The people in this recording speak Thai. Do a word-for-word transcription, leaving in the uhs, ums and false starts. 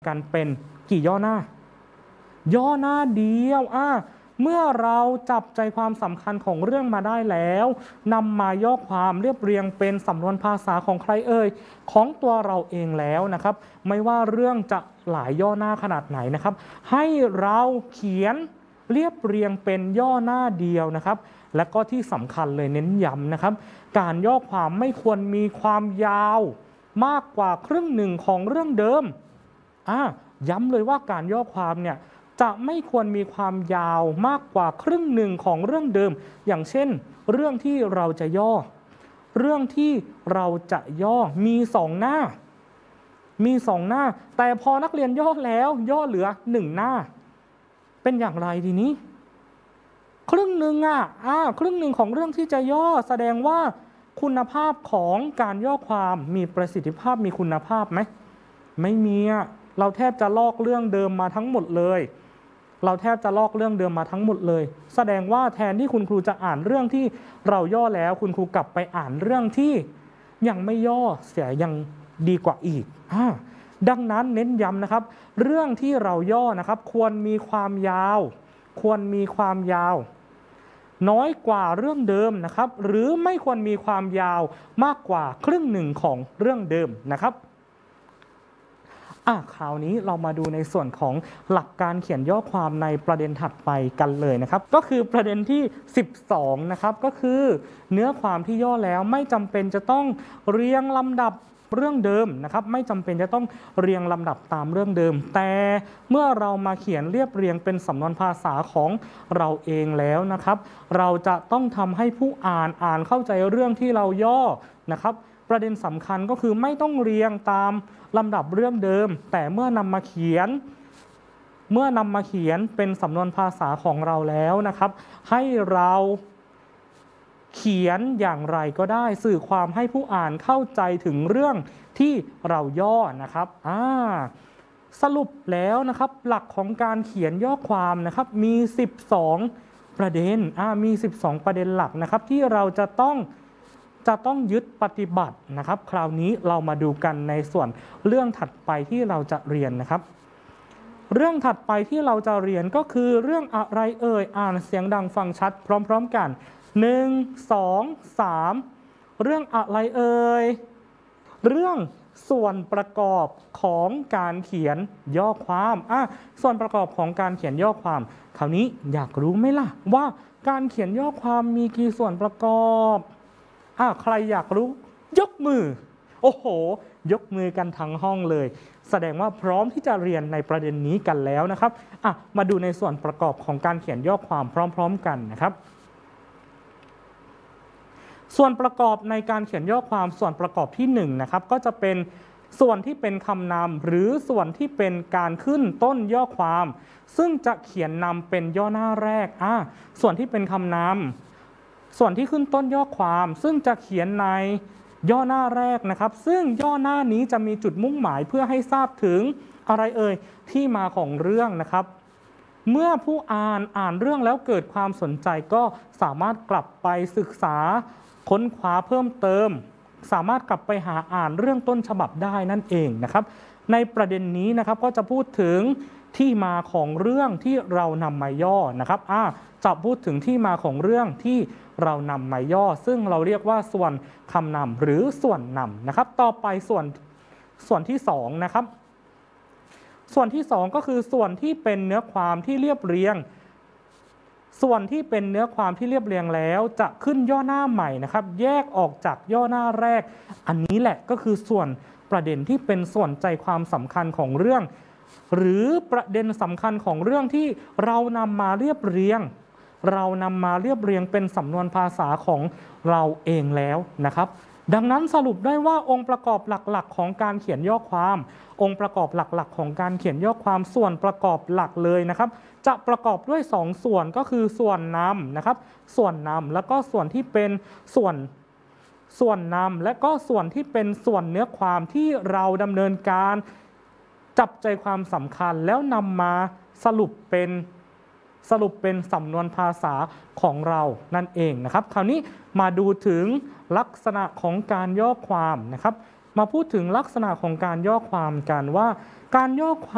กันเป็นกี่ย่อหน้าย่อหน้าเดียวอ่ะเมื่อเราจับใจความสำคัญของเรื่องมาได้แล้วนำมาย่อความเรียบเรียงเป็นสำนวนภาษาของใครเอ่ยของตัวเราเองแล้วนะครับไม่ว่าเรื่องจะหลายย่อหน้าขนาดไหนนะครับให้เราเขียนเรียบเรียงเป็นย่อหน้าเดียวนะครับและก็ที่สำคัญเลยเน้นย้ำนะครับการย่อความไม่ควรมีความยาวมากกว่าครึ่งหนึ่งของเรื่องเดิมอ่ะย้ำเลยว่าการย่อความเนี่ยจะไม่ควรมีความยาวมากกว่าครึ่งหนึ่งของเรื่องเดิมอย่างเช่นเรื่องที่เราจะย่อเรื่องที่เราจะย่อมีสองหน้ามีสองหน้าแต่พอนักเรียนย่อแล้วย่อเหลือหนึ่งหน้าเป็นอย่างไรทีนี้ครึ่งหนึ่งอ่ะอ่าครึ่งหนึ่งของเรื่องที่จะย่อแสดงว่าคุณภาพของการย่อความมีประสิทธิภาพมีคุณภาพไหมไม่มีอ่ะเราแทบจะลอกเรื่องเดิมมาทั้งหมดเลยเราแทบจะลอกเรื่องเดิมมาทั้งหมดเลยแสดงว่าแทนที่คุณครูจะอ่านเรื่องที่เราย่อแล้วคุณครูกลับไปอ่านเรื่องที่ยังไม่ย่อเสียยังดีกว่าอีกอ่าดังนั้นเน้นย้ำนะครับเรื่องที่เราย่อนะครับควรมีความยาวควรมีความยาวน้อยกว่าเรื่องเดิมนะครับหรือไม่ควรมีความยาวมากกว่าครึ่งหนึ่งของเรื่องเดิมนะครับอ่ะคราวนี้เรามาดูในส่วนของหลักการเขียนย่อความในประเด็นถัดไปกันเลยนะครับก็คือประเด็นที่สิบสองนะครับก็คือเนื้อความที่ย่อแล้วไม่จำเป็นจะต้องเรียงลำดับเรื่องเดิมนะครับไม่จำเป็นจะต้องเรียงลำดับตามเรื่องเดิมแต่เมื่อเรามาเขียนเรียบเรียงเป็นสำนวนภาษาของเราเองแล้วนะครับเราจะต้องทำให้ผู้อ่านอ่านเข้าใจเรื่องที่เราย่อนะครับประเด็นสำคัญก็คือไม่ต้องเรียงตามลำดับเรื่องเดิมแต่เมื่อนำมาเขียนเมื่อนำมาเขียนเป็นสำนวนภาษาของเราแล้วนะครับให้เราเขียนอย่างไรก็ได้สื่อความให้ผู้อ่านเข้าใจถึงเรื่องที่เราย่อนะครับอ่าสรุปแล้วนะครับหลักของการเขียนย่อความนะครับมีสิบสองประเด็นอ่ามีสิบสองประเด็นหลักนะครับที่เราจะต้องจะต้องยึดปฏิบัตินะครับคราวนี้เรามาดูกันในส่วนเรื่องถัดไปที่เราจะเรียนนะครับเรื่องถัดไปที่เราจะเรียนก็คือเรื่องอะไรเอ่ยอ่านเสียงดังฟังชัดพร้อมๆกันหนึ่ง สอง สามเรื่องอะไรเอ่ยเรื่องส่วนประกอบของการเขียนย่อความอ่ะส่วนประกอบของการเขียนย่อความคราวนี้อยากรู้ไหมล่ะว่าการเขียนย่อความมีกี่ส่วนประกอบอ่ะใครอยากรู้ยกมือโอ้โหยกมือกันทั้งห้องเลยแสดงว่าพร้อมที่จะเรียนในประเด็นนี้กันแล้วนะครับอ่ะมาดูในส่วนประกอบของการเขียนย่อความพร้อมๆกันนะครับส่วนประกอบในการเขียนย่อความส่วนประกอบที่หนึ่งนะครับก็จะเป็นส่วนที่เป็นคำนำหรือส่วนที่เป็นการขึ้นต้นย่อความซึ่งจะเขียนนำเป็นย่อหน้าแรกอ่ะส่วนที่เป็นคำนำส่วนที่ขึ้นต้นย่อความซึ่งจะเขียนในย่อหน้าแรกนะครับซึ่งย่อหน้านี้จะมีจุดมุ่งหมายเพื่อให้ทราบถึงอะไรเอ่ยที่มาของเรื่องนะครับเมื่อผู้อ่านอ่านเรื่องแล้วเกิดความสนใจก็สามารถกลับไปศึกษาค้นคว้าเพิ่มเติมสามารถกลับไปหาอ่านเรื่องต้นฉบับได้นั่นเองนะครับในประเด็นนี้นะครับก็จะพูดถึงที่มาของเรื่องที่เรานำมาย่อนะครับอ่าจะพูดถึงที่มาของเรื่องที่เรานำมาย่อซึ่งเราเรียกว่าส่วนคำนำหรือส่วนนำนะครับต่อไปส่วนส่วนที่สองนะครับส่วนที่สองก็คือส่วนที่เป็นเนื้อความที่เรียบเรียงส่วนที่เป็นเนื้อความที่เรียบเรียงแล้วจะขึ้นย่อหน้าใหม่นะครับแยกออกจากย่อหน้าแรกอันนี้แหละก็คือส่วนประเด็นที่เป็นส่วนใจความสำคัญของเรื่องหรือประเด็นสำคัญของเรื่องที่เรานำมาเรียบเรียงเรานำมาเรียบเรียงเป็นสำนวนภาษาของเราเองแล้วนะครับดังนั้นสรุปได้ว่าองค์ประกอบหลักๆของการเขียนย่อความองค์ประกอบหลักๆของการเขียนย่อความส่วนประกอบหลักเลยนะครับจะประกอบด้วยสองส่วนก็คือส่วนนำนะครับส่วนนำแล้วก็ส่วนที่เป็นส่วนส่วนนำและก็ส่วนที่เป็นส่วนเนื้อความที่เราดำเนินการจับใจความสำคัญแล้วนำมาสรุปเป็นสรุปเป็นสำนวนภาษาของเรานั่นเองนะครับคราวนี้มาดูถึงลักษณะของการย่อความนะครับมาพูดถึงลักษณะของการย่อความกันว่าการย่อความ